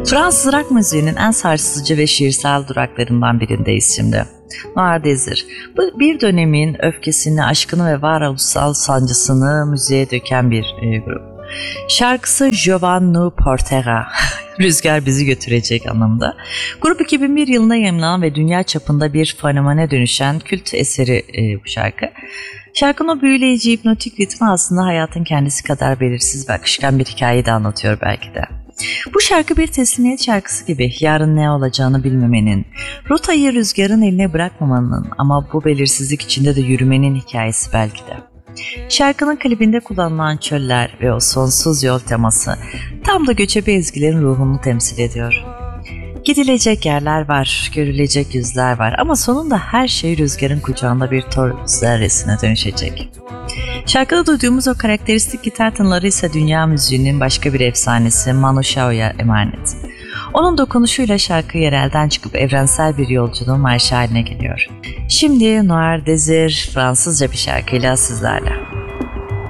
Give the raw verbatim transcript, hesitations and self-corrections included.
Fransız rock müziğinin en sarsıcı ve şiirsel duraklarından birindeyiz şimdi. Noir Désir. Bu bir dönemin öfkesini, aşkını ve varoluşsal sancısını müziğe döken bir e, grup. Şarkısı Je nous portera, rüzgar bizi götürecek anlamda. Grup iki bin bir yılında yayımlanan ve dünya çapında bir fenomene dönüşen kült eseri e, bu şarkı. Şarkının o büyüleyici, hipnotik ritmi aslında hayatın kendisi kadar belirsiz ve akışkan bir hikayeyi de anlatıyor belki de. Bu şarkı bir teslimiyet şarkısı gibi, yarın ne olacağını bilmemenin, rotayı rüzgarın eline bırakmamanın ama bu belirsizlik içinde de yürümenin hikayesi belki de. Şarkının klibinde kullanılan çöller ve o sonsuz yol teması tam da göçebe ezgilerin ruhunu temsil ediyor. Gidilecek yerler var, görülecek yüzler var ama sonunda her şey rüzgarın kucağında bir toz zerresine dönüşecek. Şarkıda duyduğumuz o karakteristik gitar tınıları ise dünya müziğinin başka bir efsanesi Manu Chao'ya emanet. Onun dokunuşuyla şarkı yerelden çıkıp evrensel bir yolculuğun marşı haline geliyor. Şimdi Noir Désir Fransızca bir şarkıyla sizlerle.